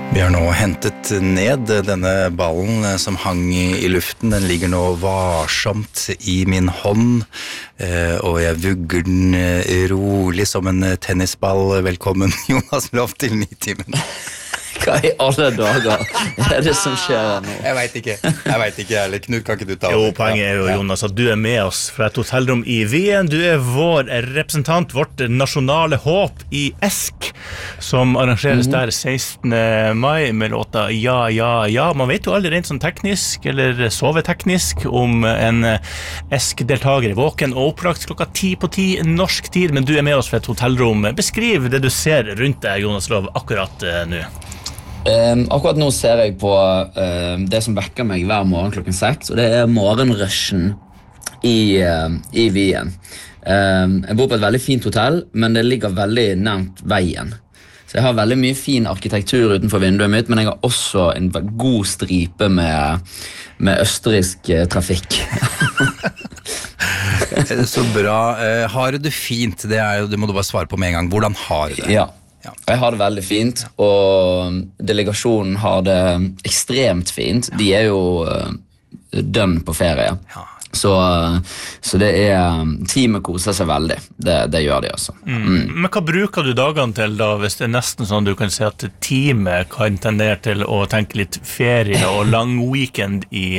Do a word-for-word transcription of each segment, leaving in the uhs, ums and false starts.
Vi har nå hentet ned denne ballen som hang i luften. Den ligger nå varsomt i min hånd, og jeg vugger den rolig som en tennisball. Velkommen, Jonas Loff, til Nitimen. Hva i alle dager er det som skjer nå? Jeg vet ikke, jeg vet ikke, eller Knut, kan ikke du ta det? Jo, poenget er jo, Jonas, at du er med oss fra et hotellrom i Wien. Du er vår representant, vårt nasjonale håp i Esk, som arrangeres der sekstende mai med låta Ja, ja, ja. Man vet jo aldri rent sånn teknisk, eller soveteknisk, om en Esk-deltager er våken og opplagt klokka ti på ti norsk tid, men du er med oss fra et hotellrom. Beskriv det du ser rundt deg, Jonas Lov, akkurat uh, nå. Um, akkurat nå ser jeg på uh, det som vekker meg hver morgen klokken seks, og det er morgenrushen i, uh, i Wien. Um, jeg bor på et veldig fint hotell, men det ligger veldig nærmt veien. Så jeg har veldig mye fin arkitektur utenfor vinduet mitt, men jeg har også en god stripe med, med østerriksk uh, trafikk. Så bra. Uh, har du det fint? Det, er jo, det må du bare svare på med en gang. Hvordan har du det? Ja. Ja. Jeg har det veldig fint, og delegasjonen har det ekstremt fint. De er jo uh, dønn på ferie. Ja. Så, så det er teamet koser seg veldig. Det, det gjør de også. Mm. Mm. Men hva bruker du dagene til da, hvis det er nesten sånn du kan si at teamet kan tendere til å tenke litt ferie og lang weekend i,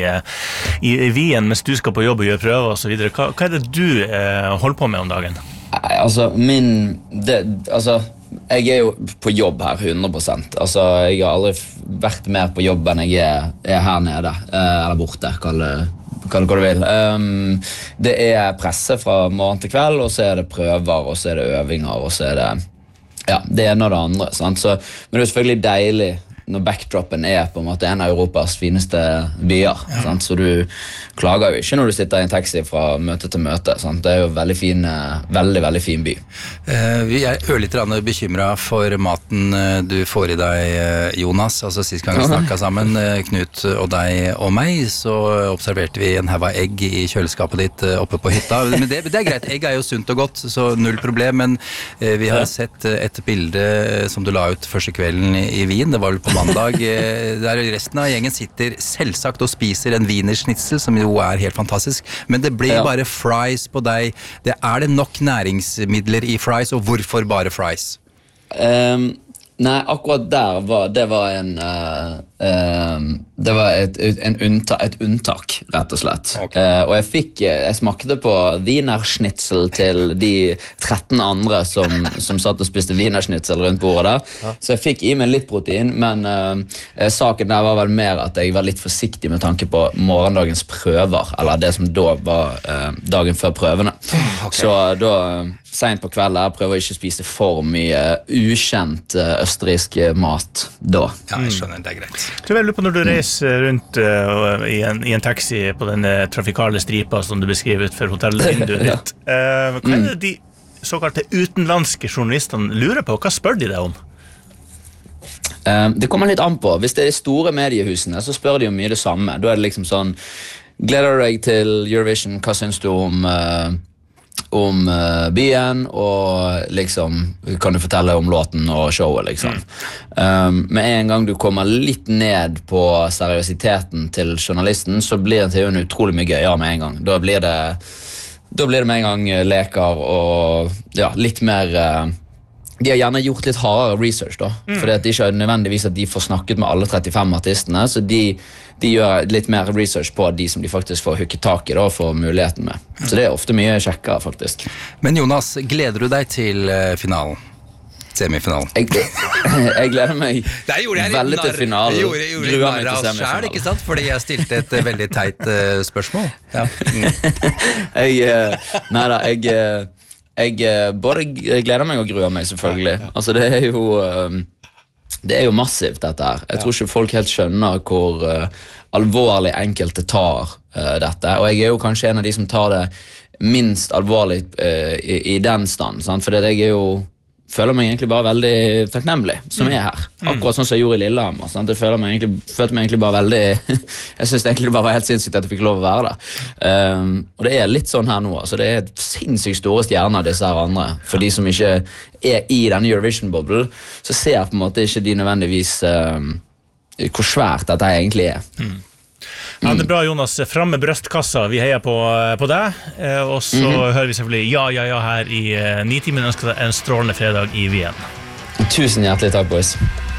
i, i Wien mens du skal på jobb og gjøre prøver og så videre? Hva, hva er det du eh, holder på med om dagen? Altså, min... Det, altså... Jeg er jo på jobb her hundre prosent. Altså, jeg har aldri vært mer på jobb enn jeg er, er her nede, eller borte, kall det hva du vil. Um, det er presse fra morgen til kveld, og så er det prøver, og så er det øvinger, og så er det ja, det ene og det andre. Sant? Så, men det er selvfølgelig deilig når backdropen er på en måte en av Europas fineste byer. Ja. Sant? Så du klager jo ikke når du sitter i en taxi fra møte til møte. Sant? Det er jo veldig fin, veldig, veldig fin by. Uh, vi er litt bekymret for maten du får i deg, Jonas. Altså sist gang vi snakket sammen, Knut og deg og meg, så observerte vi en haug av egg i kjøleskapet ditt oppe på hytta. Men det, det er greit, egg er jo sunt og godt, så null problem. Men uh, vi har sett et bilde som du la ut første kvelden i Wien. Det var vel på mandag, der resten av gjengen sitter selvsagt og spiser en wienerschnitzel, som jo er helt fantastisk, men det blir ja. bare fries på deg. Det er det nok næringsmidler i fries, og hvorfor bare fries? Um, nei, akkurat der var, det var en uh, um, det var et, en unnta, et unntak, rett og slett. Okay. Uh, og jeg fikk, jeg smakte på wienerschnitzel til de tretten andre som, som satt og spiste wienerschnitzel rundt bordet der. Ja. Så jeg fikk i meg litt protein, men uh, saken der var vel mer at jeg var litt forsiktig med tanke på morgendagens prøver, eller det som da var uh, dagen før prøvene. Okay. Så da, sent på kvelden, jeg prøver ikke å spise for mye ukjent uh, østerriksk mat da. Ja, jeg skjønner, det er greit. Du vel på når du reiser rundt uh, i, en, i en taxi på den trafikale stripa som du beskriver ut for hotellvinduet ditt. Uh, hva er det de såkalte utenlandske journalistene lurer på? Hva spør de deg om? Uh, det kommer litt an på. Hvis det er de store mediehusene, så spør de jo mye det samme. Da er det liksom sånn, gleder du deg til Eurovision? Hva synes du om... Uh, om uh, byen, og liksom kan du fortelle om låten og showet liksom. Mm. Um, med en gang du kommer litt ned på seriøsiteten til journalisten, så blir intervjuen utrolig mye gøyere med en gang. Da blir det, da blir det med en gang leker og ja, litt mer uh, de har gjerne gjort litt hardere research da, mm. fordi at det ikke er nødvendigvis at de får snakket med alle trettifem artistene, så de de gjør litt mer research på de som de faktisk får hooket tak i da, og får muligheten med. Så det er ofte mye kjekkere, faktisk. Men Jonas, gleder du deg til finalen? Semifinalen? Jeg, jeg gleder meg jeg veldig til finalen. Jeg gjorde, jeg gjorde Gruer meg til semifinalen. Selv, ikke sant? Fordi jeg stilte et veldig teit uh, spørsmål. Ja. Mm. jeg, neida, jeg, jeg både gleder meg og gruer meg, selvfølgelig. Altså, det er jo... Um, Det er jo massivt dette her. Jeg tror ikke folk helt skjønner hvor uh, alvorlig enkelte tar uh, dette. Og jeg er jo kanskje en av de som tar det minst alvorlig uh, i, i den stand. Sant? For jeg er jo føler meg egentlig bare veldig takknemlig som er her. Akkurat sånn som jeg gjorde i Lillehammer. Sant? Jeg føler meg egentlig, følte meg egentlig bare veldig jeg synes egentlig det bare var helt sinnssykt at jeg fikk lov å være der. Um, og det er litt sånn her nå. Altså, det er sinnssykt store stjerner disse her andre. For de som ikke er i denne Eurovision-boblen, så ser på en måte ikke de nødvendigvis um, hvor svært dette egentlig er. Mm. Ja, det er bra, Jonas. Fram med brøstkassa. Vi heier på, på deg. Eh, og så mm-hmm. hører vi selvfølgelig ja, ja, ja her i eh, Nitimen. Ønsker deg en strålende fredag i Wien. Tusen hjertelig takk, boys.